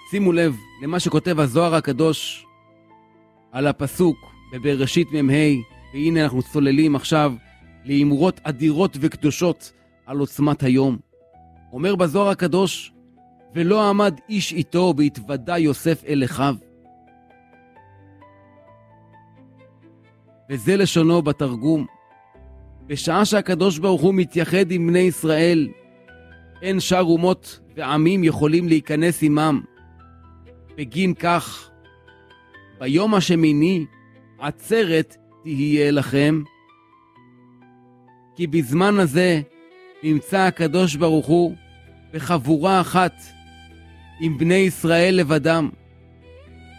שימו לב למה שכותב הזוהר הקדוש על הפסוק בבראשית מ"ה, והנה אנחנו צוללים עכשיו לאמרות אדירות וקדושות על עוצמת היום. אומר בזוהר הקדוש, ולא עמד איש איתו בהתוודע יוסף אל אחיו. וזה לשונו בתרגום. בשעה שהקדוש ברוך הוא מתייחד עם בני ישראל, אין שאר אומות ועמים יכולים להיכנס עמם. בגין כך, ביום השמיני עצרת תהיה לכם, כי בזמן הזה נמצא הקדוש ברוך הוא בחבורה אחת עם בני ישראל לבדם.